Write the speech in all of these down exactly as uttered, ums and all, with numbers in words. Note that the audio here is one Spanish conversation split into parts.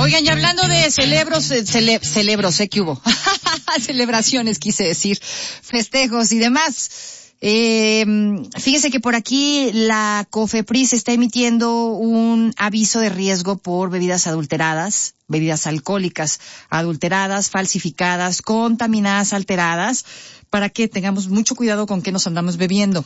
Oigan, y hablando de celebros, eh, cele, celebros, ¿eh? ¿Qué hubo? Celebraciones, quise decir, festejos y demás. Eh, fíjese que por aquí la COFEPRIS está emitiendo un aviso de riesgo por bebidas adulteradas, bebidas alcohólicas adulteradas, falsificadas, contaminadas, alteradas, para que tengamos mucho cuidado con qué nos andamos bebiendo.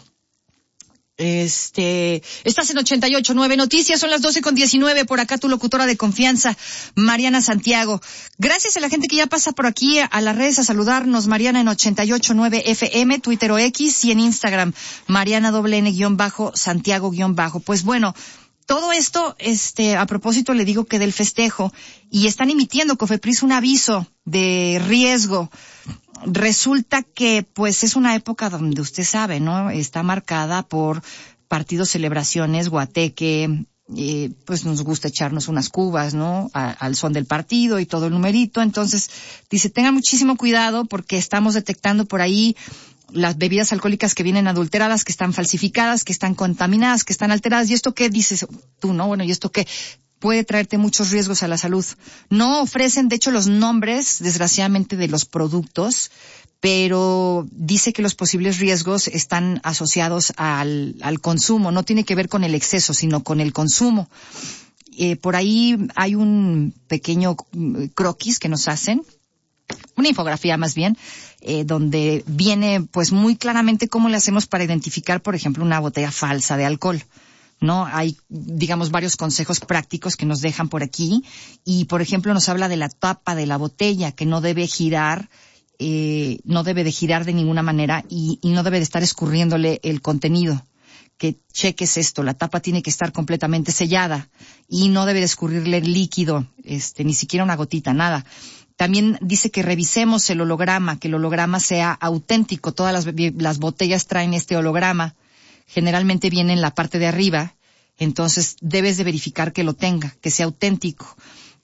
Este, estás en ochenta y ocho punto nueve Noticias, son las doce con diecinueve, por acá tu locutora de confianza, Mariana Santiago. Gracias a la gente que ya pasa por aquí a las redes a saludarnos, Mariana en ochenta y ocho punto nueve F M, Twitter o X, y en Instagram, Mariana doble N guión bajo, Santiago guión bajo. Pues bueno, todo esto, este, a propósito le digo que del festejo, y están emitiendo COFEPRIS un aviso de riesgo. Resulta que, pues, es una época donde usted sabe, ¿no? Está marcada por partidos, celebraciones, guateque, eh, pues nos gusta echarnos unas cubas, ¿no? A, al son del partido y todo el numerito. Entonces, dice, tengan muchísimo cuidado porque estamos detectando por ahí las bebidas alcohólicas que vienen adulteradas, que están falsificadas, que están contaminadas, que están alteradas. ¿Y esto qué dices tú, no? Bueno, ¿y esto qué? Puede traerte muchos riesgos a la salud. No ofrecen, de hecho, los nombres, desgraciadamente, de los productos, pero dice que los posibles riesgos están asociados al, al consumo. No tiene que ver con el exceso, sino con el consumo. Eh, por ahí hay un pequeño croquis que nos hacen, una infografía más bien, eh, donde viene pues muy claramente cómo le hacemos para identificar, por ejemplo, una botella falsa de alcohol. ¿No? Hay, digamos, varios consejos prácticos que nos dejan por aquí. Y, por ejemplo, nos habla de la tapa de la botella, que no debe girar, eh, no debe de girar de ninguna manera y, y no debe de estar escurriéndole el contenido. Que cheques esto, la tapa tiene que estar completamente sellada y no debe de escurrirle líquido, este, ni siquiera una gotita, nada. También dice que revisemos el holograma, que el holograma sea auténtico. Todas las, las botellas traen este holograma. Generalmente viene en la parte de arriba, entonces debes de verificar que lo tenga, que sea auténtico.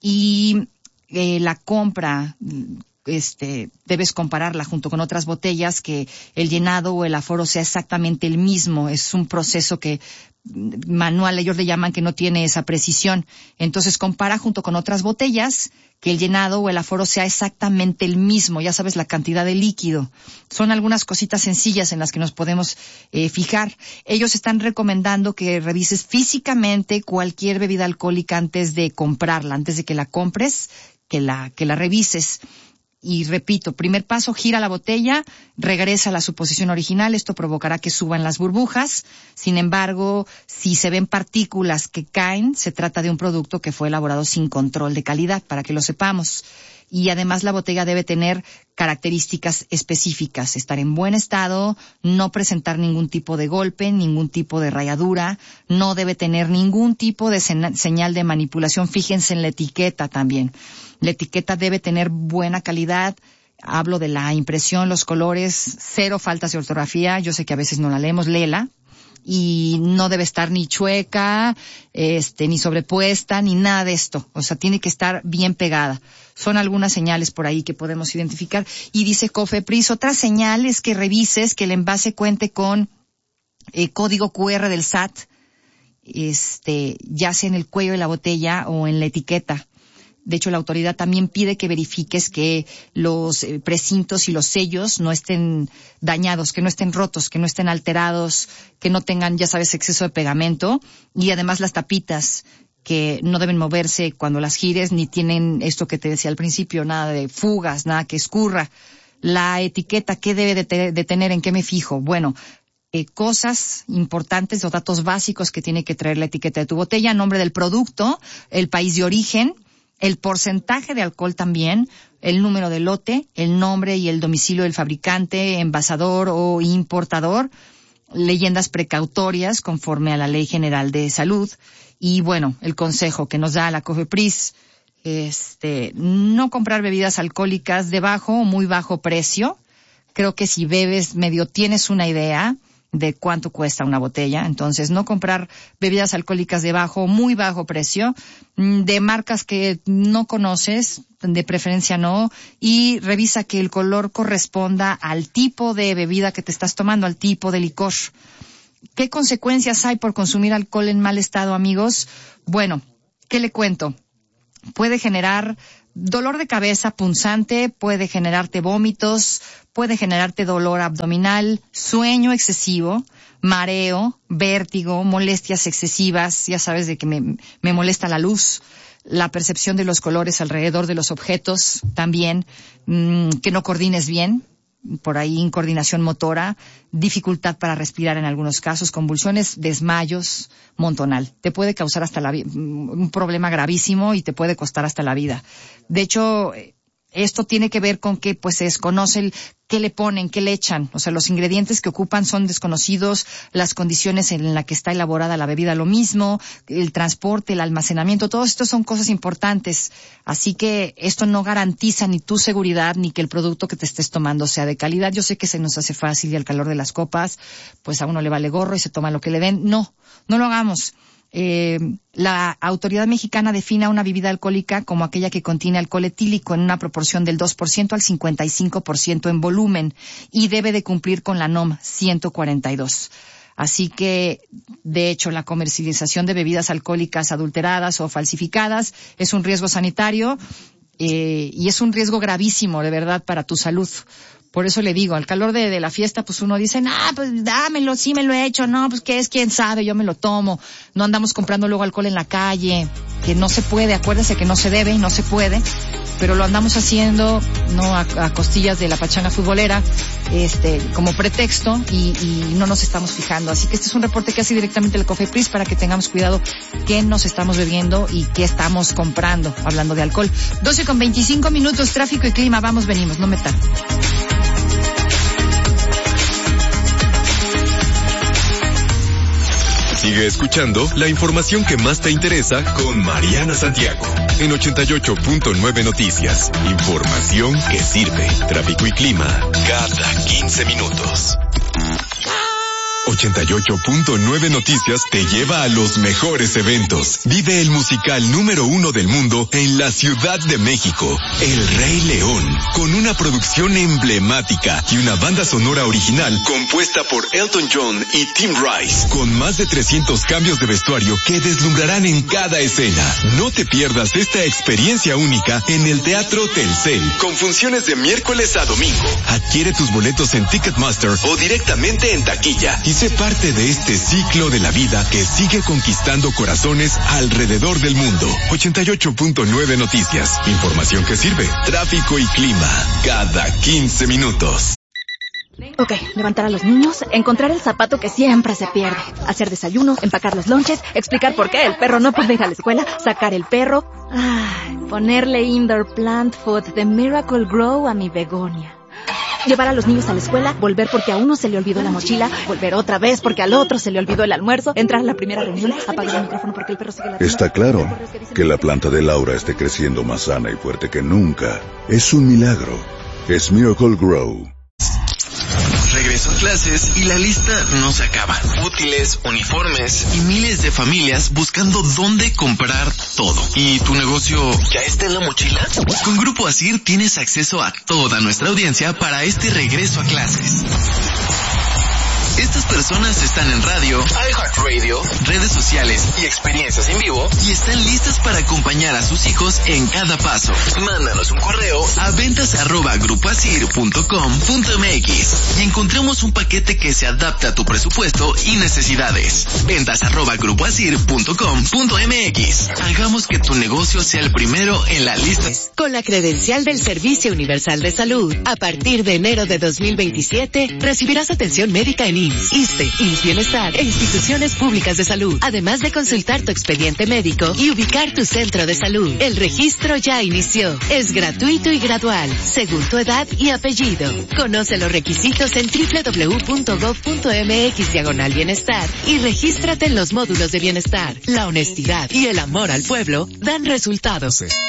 Y eh, la compra, este, debes compararla junto con otras botellas, que el llenado o el aforo sea exactamente el mismo. Es un proceso que manual, ellos le llaman, que no tiene esa precisión. Entonces compara junto con otras botellas, que el llenado o el aforo sea exactamente el mismo, ya sabes, la cantidad de líquido. Son algunas cositas sencillas en las que nos podemos eh, fijar. Ellos están recomendando que revises físicamente cualquier bebida alcohólica antes de comprarla, antes de que la compres, que la, que la revises. Y repito, primer paso, gira la botella, regresa a su posición original, esto provocará que suban las burbujas. Sin embargo, si se ven partículas que caen, se trata de un producto que fue elaborado sin control de calidad, para que lo sepamos. Y además la botella debe tener características específicas, estar en buen estado, no presentar ningún tipo de golpe, ningún tipo de rayadura, no debe tener ningún tipo de señal de manipulación. Fíjense en la etiqueta también. La etiqueta debe tener buena calidad. Hablo de la impresión, los colores, cero faltas de ortografía. Yo sé que a veces no la leemos, léela. Y no debe estar ni chueca, este, ni sobrepuesta, ni nada de esto. O sea, tiene que estar bien pegada. Son algunas señales por ahí que podemos identificar. Y dice COFEPRIS, otra señal es que revises que el envase cuente con eh, código cu erre del S A T, este, ya sea en el cuello de la botella o en la etiqueta. De hecho, la autoridad también pide que verifiques que los eh, precintos y los sellos no estén dañados, que no estén rotos, que no estén alterados, que no tengan, ya sabes, exceso de pegamento. Y además las tapitas, que no deben moverse cuando las gires, ni tienen esto que te decía al principio, nada de fugas, nada que escurra. La etiqueta, ¿qué debe de, te- de tener? ¿En qué me fijo? Bueno, eh, cosas importantes o datos básicos que tiene que traer la etiqueta de tu botella: nombre del producto, el país de origen, el porcentaje de alcohol también, el número de lote, el nombre y el domicilio del fabricante, envasador o importador, leyendas precautorias conforme a la Ley General de Salud. Y bueno, el consejo que nos da la COFEPRIS, este, no comprar bebidas alcohólicas de bajo o muy bajo precio. Creo que si bebes medio tienes una idea de cuánto cuesta una botella. Entonces, no comprar bebidas alcohólicas de bajo o muy bajo precio, de marcas que no conoces, de preferencia no, y revisa que el color corresponda al tipo de bebida que te estás tomando, al tipo de licor. ¿Qué consecuencias hay por consumir alcohol en mal estado, amigos? Bueno, ¿qué le cuento? puede generar dolor de cabeza punzante, puede generarte vómitos, puede generarte dolor abdominal, sueño excesivo, mareo, vértigo, molestias excesivas, ya sabes de que me, me molesta la luz, la percepción de los colores alrededor de los objetos también, mmm, que no coordines bien, por ahí incoordinación motora, dificultad para respirar en algunos casos, convulsiones, desmayos, montonal. Te puede causar hasta la vida, un problema gravísimo y te puede costar hasta la vida. De hecho, esto tiene que ver con que pues se desconoce el qué le ponen, qué le echan. O sea, los ingredientes que ocupan son desconocidos, las condiciones en las que está elaborada la bebida lo mismo, el transporte, el almacenamiento, todo esto son cosas importantes. Así que esto no garantiza ni tu seguridad ni que el producto que te estés tomando sea de calidad. Yo sé que se nos hace fácil y al calor de las copas, pues a uno le vale gorro y se toma lo que le den. No, no lo hagamos. Eh, la autoridad mexicana define una bebida alcohólica como aquella que contiene alcohol etílico en una proporción del dos por ciento al cincuenta y cinco por ciento en volumen y debe de cumplir con la N O M ciento cuarenta y dos. Así que, de hecho, la comercialización de bebidas alcohólicas adulteradas o falsificadas es un riesgo sanitario eh, y es un riesgo gravísimo, de verdad, para tu salud. Por eso le digo, al calor de, de la fiesta, pues uno dice, ah, pues dámelo, sí me lo he hecho, no, pues qué es, quién sabe, yo me lo tomo. No andamos comprando luego alcohol en la calle, que no se puede, acuérdese que no se debe y no se puede, pero lo andamos haciendo, no a, a costillas de la pachanga futbolera, este, como pretexto y, y no nos estamos fijando. Así que este es un reporte que hace directamente el COFEPRIS para que tengamos cuidado qué nos estamos bebiendo y qué estamos comprando, hablando de alcohol. doce con veinticinco minutos, tráfico y clima, vamos, venimos, no me tardo. Sigue escuchando la información que más te interesa con Mariana Santiago en ochenta y ocho punto nueve Noticias. Información que sirve. Tráfico y clima cada quince minutos. ochenta y ocho punto nueve Noticias te lleva a los mejores eventos. Vive el musical número uno del mundo en la Ciudad de México, El Rey León, con una producción emblemática y una banda sonora original compuesta por Elton John y Tim Rice, con más de trescientos cambios de vestuario que deslumbrarán en cada escena. No te pierdas esta experiencia única en el Teatro Telcel, con funciones de miércoles a domingo. Adquiere tus boletos en Ticketmaster o directamente en taquilla y sé parte de este ciclo de la vida que sigue conquistando corazones alrededor del mundo. ochenta y ocho punto nueve Noticias. Información que sirve. Tráfico y clima cada quince minutos. Ok, levantar a los niños, encontrar el zapato que siempre se pierde, hacer desayuno, empacar los lonches, explicar por qué el perro no puede ir a la escuela, sacar el perro, ay, ponerle indoor plant food de Miracle Grow a mi begonia. Llevar a los niños a la escuela, volver porque a uno se le olvidó la mochila, volver otra vez porque al otro se le olvidó el almuerzo, entrar a la primera reunión, apagar el micrófono porque el perro sigue la... Está claro que la planta de Laura esté creciendo más sana y fuerte que nunca. Es un milagro. Es Miracle Grow. Regreso a clases y la lista no se acaba. Útiles, uniformes y miles de familias buscando dónde comprar todo. ¿Y tu negocio ya está en la mochila? Con Grupo Asir tienes acceso a toda nuestra audiencia para este regreso a clases. Estas personas están en radio, iHeartRadio, redes sociales y experiencias en vivo y están listas para acompañar a sus hijos en cada paso. Mándanos un correo a ventas arroba grupoasir punto com punto mx y encontremos un paquete que se adapte a tu presupuesto y necesidades. Ventas arroba grupoasir punto com punto mx. Hagamos que tu negocio sea el primero en la lista. Con la credencial del Servicio Universal de Salud, a partir de enero de dos mil veintisiete, recibirás atención médica en I M S S, I S S S T E, I M S S Bienestar e instituciones públicas de salud, además de consultar tu expediente médico y ubicar tu centro de salud. El registro ya inició. Es gratuito y gradual, según tu edad y apellido. Conoce los requisitos en doble u doble u doble u punto gob punto mx diagonal bienestar y regístrate en los módulos de bienestar. La honestidad y el amor al pueblo dan resultados.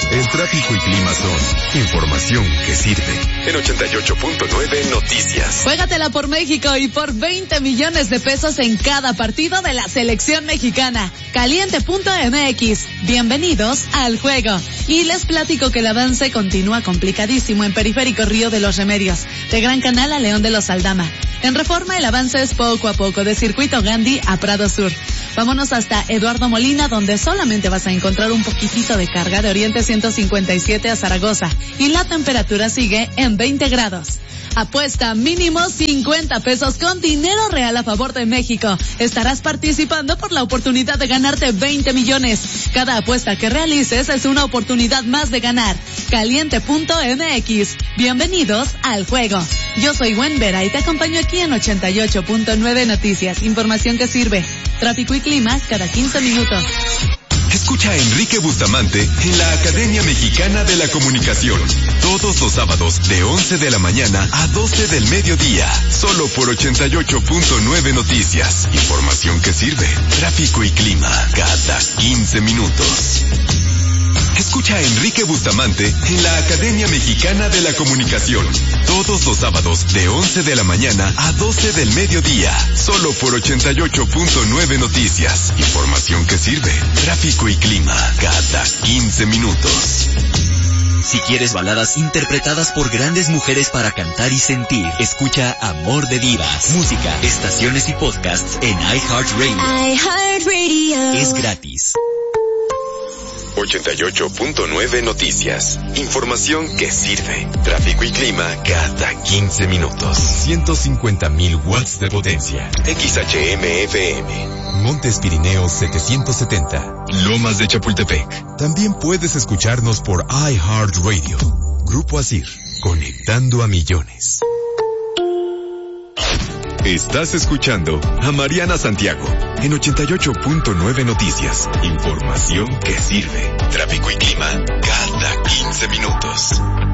El tráfico y clima son información que sirve. En ochenta y ocho punto nueve Noticias. Juégatela por México y por veinte millones de pesos en cada partido de la selección mexicana. Caliente punto M X. Bienvenidos al juego. Y les platico que el avance continúa complicadísimo en Periférico Río de los Remedios, de Gran Canal a León de los Aldama. En Reforma el avance es poco a poco, de Circuito Gandhi a Prado Sur. Vámonos hasta Eduardo Molina, donde solamente vas a encontrar un poquitito de carga, de Oriente ciento cincuenta y siete a Zaragoza. Y la temperatura sigue en veinte grados. Apuesta mínimo cincuenta pesos con dinero real a favor de México. Estarás participando por la oportunidad de ganarte veinte millones. Cada apuesta que realices es una oportunidad más de ganar. Caliente punto M X. Bienvenidos al juego. Yo soy Gwen Vera y te acompaño aquí en ochenta y ocho punto nueve Noticias. Información que sirve. Tráfico y clima cada quince minutos. Escucha a Enrique Bustamante en la Academia Mexicana de la Comunicación. Todos los sábados de once de la mañana a doce del mediodía. Solo por ochenta y ocho punto nueve Noticias. Información que sirve. Tráfico y clima cada quince minutos. Escucha a Enrique Bustamante en la Academia Mexicana de la Comunicación. Todos los sábados de once de la mañana a doce del mediodía. Solo por ochenta y ocho punto nueve Noticias. Información que sirve. Tráfico y clima cada quince minutos. Si quieres baladas interpretadas por grandes mujeres para cantar y sentir, escucha Amor de Divas. Música, estaciones y podcasts en iHeartRadio. iHeartRadio. Es gratis. ochenta y ocho punto nueve Noticias. Información que sirve. Tráfico y clima cada quince minutos. ciento cincuenta mil watts de potencia. X H M F M. Montes Pirineos setecientos setenta. Lomas de Chapultepec. También puedes escucharnos por iHeartRadio. Grupo Asir. Conectando a millones. Estás escuchando a Mariana Santiago en ochenta y ocho punto nueve Noticias. Información que sirve. Tráfico y clima cada quince minutos.